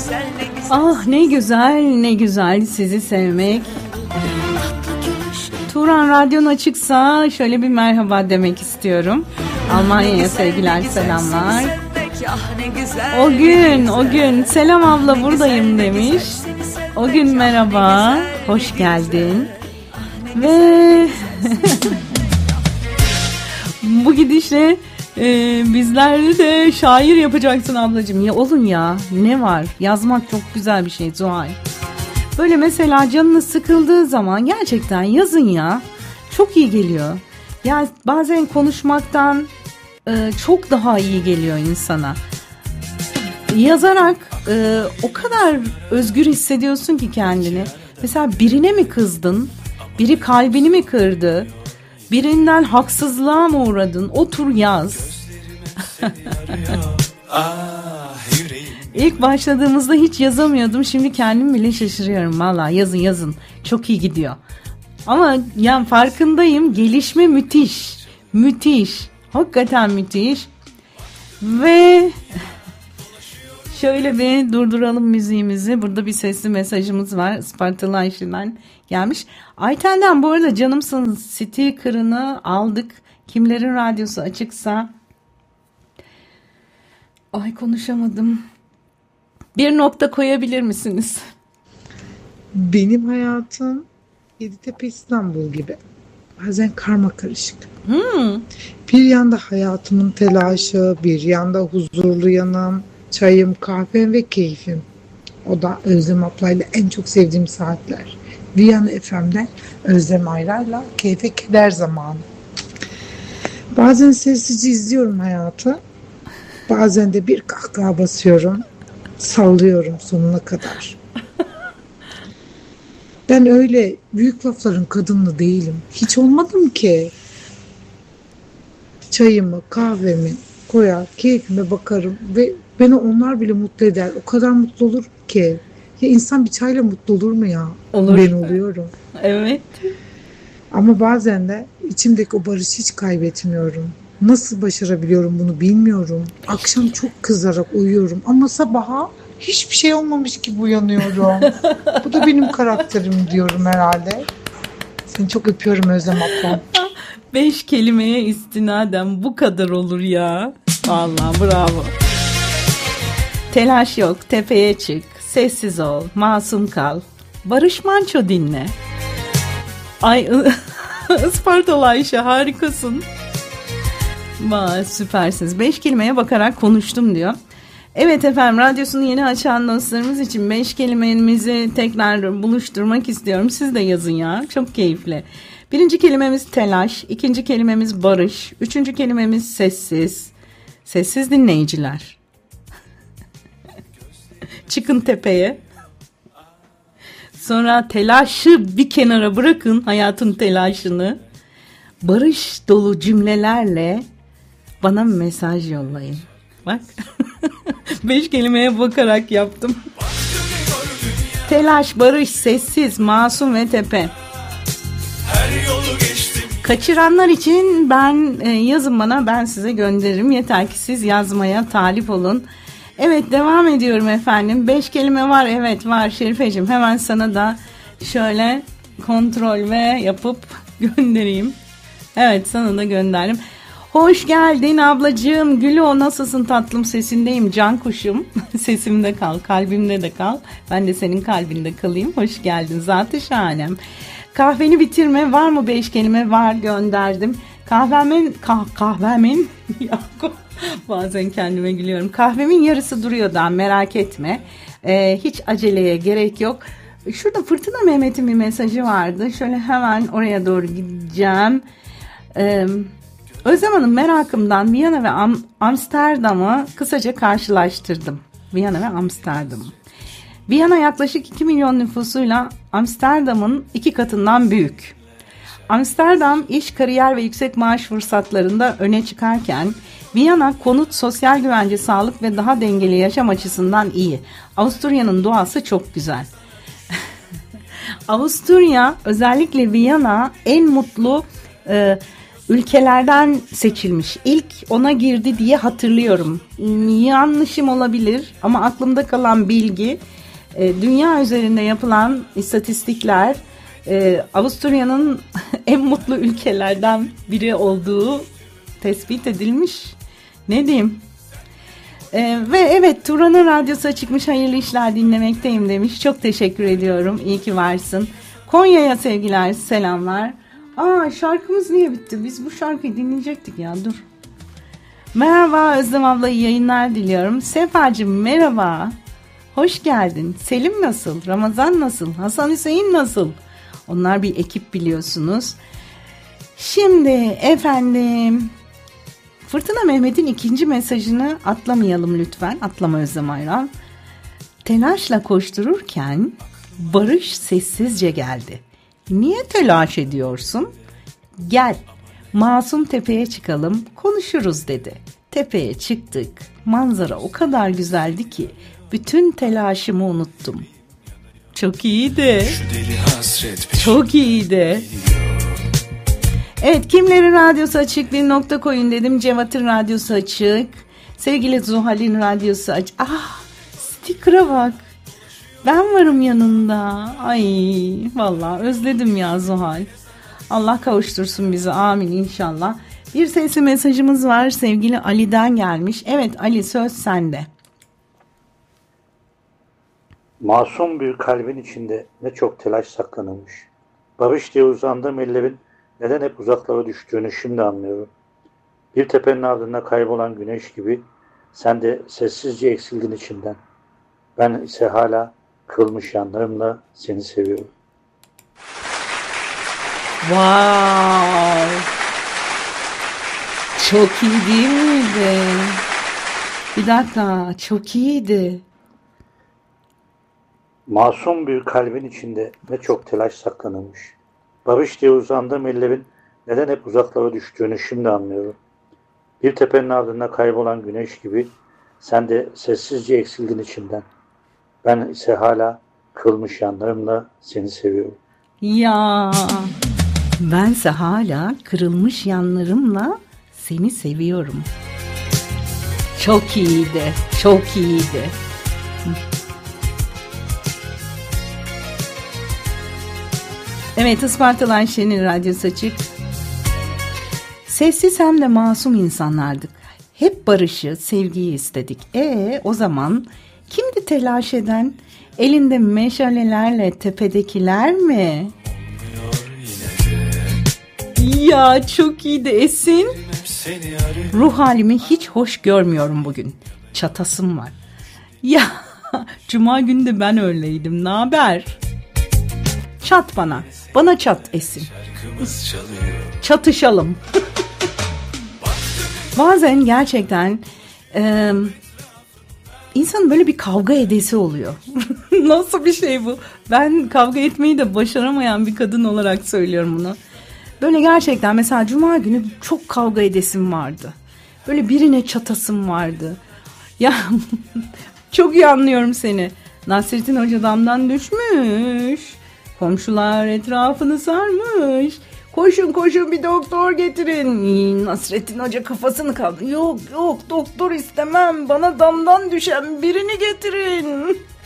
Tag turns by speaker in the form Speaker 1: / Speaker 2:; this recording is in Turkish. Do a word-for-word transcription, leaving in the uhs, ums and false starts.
Speaker 1: Ah ne güzel ne güzel sizi sevmek. Turan radyon açıksa şöyle bir merhaba demek istiyorum. Almanya'ya sevgiler selamlar. O gün o gün selam abla buradayım demiş. O gün merhaba hoş geldin. Ve bu gidişle Ee, bizlerde de şair yapacaksın ablacığım. Ya olun ya, ne var? Yazmak çok güzel bir şey Zuhal. Böyle mesela canınız sıkıldığı zaman gerçekten yazın ya. Çok iyi geliyor. Ya bazen konuşmaktan e, çok daha iyi geliyor insana. Yazarak e, o kadar özgür hissediyorsun ki kendini. Mesela birine mi kızdın? Biri kalbini mi kırdı? Birinden haksızlığa mı uğradın? Otur yaz. İlk başladığımızda hiç yazamıyordum. Şimdi kendim bile şaşırıyorum. Valla yazın yazın. Çok iyi gidiyor. Ama yani farkındayım. Gelişme müthiş. Müthiş. Hakikaten müthiş. Ve şöyle bir durduralım müziğimizi. Burada bir sesli mesajımız var. Ispartalı Ayşe'den gelmiş. Ayten'den bu arada canımsın sticker'ını aldık. Kimlerin radyosu açıksa. Ay konuşamadım. Bir nokta koyabilir misiniz?
Speaker 2: Benim hayatım Yeditepe İstanbul gibi. Bazen karma karışık.
Speaker 1: Hmm.
Speaker 2: Bir yanda hayatımın telaşı, bir yanda huzurlu yanım, çayım, kahvem ve keyfim. O da Özlem ablayla en çok sevdiğim saatler. Viyana F M'de Özlem Ayra'yla keyfe keder zamanı. Bazen sessizce izliyorum hayatı. Bazen de bir kahkaha basıyorum. Sallıyorum sonuna kadar. Ben öyle büyük lafların kadını değilim. Hiç olmadım ki. Çayımı, kahvemi koyar, keyfime bakarım ve beni onlar bile mutlu eder. O kadar mutlu olur ki. Ya insan bir çayla mutlu olur mu ya?
Speaker 1: Olur.
Speaker 2: Ben oluyorum.
Speaker 1: Evet.
Speaker 2: Ama bazen de içimdeki o barışı hiç kaybetmiyorum. Nasıl başarabiliyorum bunu bilmiyorum. Akşam çok kızarak uyuyorum ama sabaha hiçbir şey olmamış gibi uyanıyorum. Bu da benim karakterim diyorum herhalde. Seni çok öpüyorum Özlem abla.
Speaker 1: Beş kelimeye istinaden bu kadar olur ya. Vallahi bravo. Telaş yok, tepeye çık, sessiz ol, masum kal. Barış Manço dinle. Ay Ispartalı Ayşe harikasın. Vay süpersiniz. Beş kelimeye bakarak konuştum diyor. Evet efendim, radyosunu yeni açan dostlarımız için beş kelimemizi tekrar buluşturmak istiyorum. Siz de yazın ya. Çok keyifli. Birinci kelimemiz telaş. İkinci kelimemiz barış. Üçüncü kelimemiz sessiz. Sessiz dinleyiciler. Çıkın tepeye. Sonra telaşı bir kenara bırakın. Hayatın telaşını. Barış dolu cümlelerle bana mesaj yollayın. Bak. Beş kelimeye bakarak yaptım. Telaş, barış, sessiz, masum ve tepe. Kaçıranlar için ben e, yazın bana, ben size gönderirim. Yeter ki siz yazmaya talip olun. Evet, devam ediyorum efendim. Beş kelime var, evet var Şerifeciğim. Hemen sana da şöyle kontrol ve yapıp göndereyim. Evet, sana da gönderdim. Hoş geldin ablacığım. Gülo, nasılsın tatlım, sesindeyim can kuşum. Sesimde kal, kalbimde de kal. Ben de senin kalbinde kalayım. Hoş geldin zat-ı şahanem. Kahveni bitirme, var mı beş kelime? Var, gönderdim. Kahvemin kah, kahvemin bazen kendime gülüyorum. Kahvemin yarısı duruyor da merak etme. Ee, hiç aceleye gerek yok. Şurada Fırtına Mehmet'in bir mesajı vardı. Şöyle hemen oraya doğru gideceğim. Ee, Özlem Hanım, merakımdan Viyana ve Am- Amsterdam'ı kısaca karşılaştırdım. Viyana ve Amsterdam. Viyana yaklaşık iki milyon nüfusuyla Amsterdam'ın iki katından büyük. Amsterdam iş, kariyer ve yüksek maaş fırsatlarında öne çıkarken Viyana konut, sosyal güvence, sağlık ve daha dengeli yaşam açısından iyi. Avusturya'nın doğası çok güzel. Avusturya, özellikle Viyana en mutlu e, ülkelerden seçilmiş. İlk ona girdi diye hatırlıyorum. Yanlışım olabilir ama aklımda kalan bilgi, dünya üzerinde yapılan istatistikler Avusturya'nın en mutlu ülkelerden biri olduğu tespit edilmiş. Ne diyeyim? Ee, ve evet, Turan'ın radyosu çıkmış, hayırlı işler dinlemekteyim demiş. Çok teşekkür ediyorum. İyi ki varsın. Konya'ya sevgiler, selamlar. Aa, şarkımız niye bitti? Biz bu şarkıyı dinleyecektik ya, dur. Merhaba Özlem abla, iyi yayınlar diliyorum. Sefacığım merhaba. Hoş geldin. Selim nasıl? Ramazan nasıl? Hasan Hüseyin nasıl? Onlar bir ekip biliyorsunuz. Şimdi efendim, Fırtına Mehmet'in ikinci mesajını atlamayalım lütfen. Atlama Özlem Ayran. Telaşla koştururken Barış sessizce geldi. Niye telaş ediyorsun? Gel, Masum Tepe'ye çıkalım, konuşuruz dedi. Tepeye çıktık. Manzara o kadar güzeldi ki bütün telaşımı unuttum. Çok iyiydi. Çok iyiydi. Evet, kimlerin radyosu açık, bir nokta koyun dedim. Cevat'ın radyosu açık. Sevgili Zuhal'in radyosu açık. Ah, sticker'a bak. Ben varım yanında. Ay vallahi özledim ya Zuhal. Allah kavuştursun bizi, amin inşallah. Bir sesli mesajımız var, sevgili Ali'den gelmiş. Evet Ali, söz sende.
Speaker 3: Masum bir kalbin içinde ne çok telaş saklanılmış. Barış diye uzandığım ellerin neden hep uzaklara düştüğünü şimdi anlıyorum. Bir tepenin ardında kaybolan güneş gibi sen de sessizce eksildin içimden. Ben ise hala kırılmış yanlarımla seni seviyorum.
Speaker 1: Wow. Çok iyi değil miydi? Bir dakika, çok iyiydi.
Speaker 3: Masum bir kalbin içinde ne çok telaş saklanılmış. Barış diye uzandığım ellerin neden hep uzaklara düştüğünü şimdi anlıyorum. Bir tepenin ardında kaybolan güneş gibi sen de sessizce eksildin içimden. Ben ise hala kırılmış yanlarımla seni seviyorum.
Speaker 1: Ya bense hala kırılmış yanlarımla seni seviyorum. Çok iyiydi, çok iyiydi. Evet, Ispartalı Ayşe'nin radyosu açık. Sessiz hem de masum insanlardık. Hep barışı, sevgiyi istedik. E o zaman kimdi telaş eden? Elinde meşalelerle tepedekiler mi? Ya çok iyiydi Esin. Ruh halimi hiç hoş görmüyorum bugün. Çatasım var. Ya Cuma günü de ben öyleydim. Ne haber? Çat bana. Bana çat Esin. Çatışalım. Bazen gerçekten e, insanın böyle bir kavga edesi oluyor. Nasıl bir şey bu? Ben kavga etmeyi de başaramayan bir kadın olarak söylüyorum bunu. Böyle gerçekten mesela Cuma günü çok kavga edesim vardı. Böyle birine çatasım vardı. Ya çok iyi anlıyorum seni. Nasrettin Hoca damdan düşmüş. Komşular etrafını sarmış. Koşun koşun bir doktor getirin. Nasrettin Hoca kafasını kaldırdı. Yok yok doktor istemem. Bana damdan düşen birini getirin.